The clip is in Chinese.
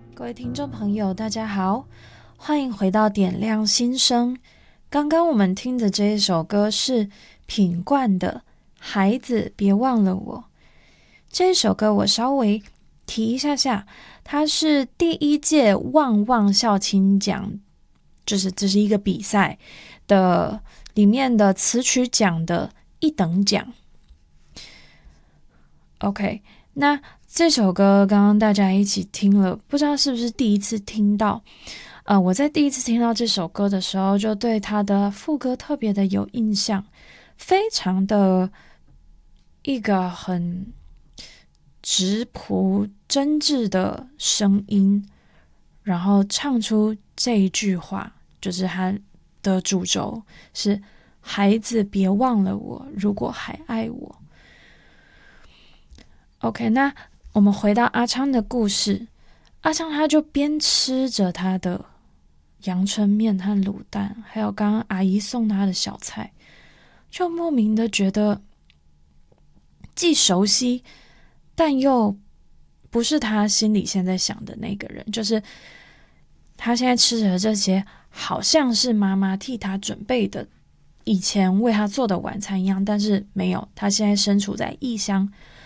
各位听众朋友，大家好，欢迎回到点亮心声。刚刚我们听的这一首歌是品冠的《孩子别忘了我》。这一首歌我稍微提一下，它是第一届旺旺校青奖，就是这是一个比赛的里面的词曲奖的一等奖。OK， 那这首歌刚刚大家一起听了，不知道是不是第一次听到？我在第一次听到这首歌的时候，就对它的副歌特别的有印象，非常的一个很质朴真挚的声音，然后唱出这一句话，就是它的主轴是“孩子别忘了我，如果还爱我”。OK， 那我们回到阿昌的故事，阿昌他就边吃着他的阳春面和卤蛋，还有刚刚阿姨送他的小菜，就莫名的觉得既熟悉，但又不是他心里现在想的那个人，就是他现在吃着这些好像是妈妈替他准备的以前为他做的晚餐一样，但是没有，他现在身处在异乡，